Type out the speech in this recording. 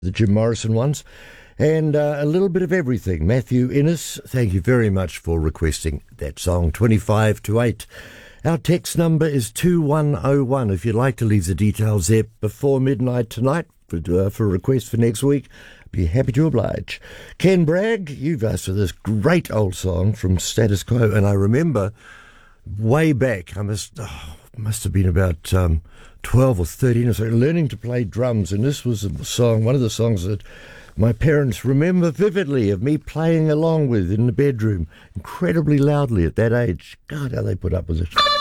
the Jim Morrison ones, and a little bit of everything. Matthew Innes, thank you very much for requesting that song, 25 to 8. Our text number is 2101. If you'd like to leave the details there before midnight tonight for a request for next week, be happy to oblige. Ken Bragg, you've asked for this great old song from Status Quo, and I remember way back, I must have been about 12 or 13 or so, learning to play drums, and this was a song, one of the songs that my parents remember vividly of me playing along with in the bedroom, incredibly loudly at that age. God, how they put up with it.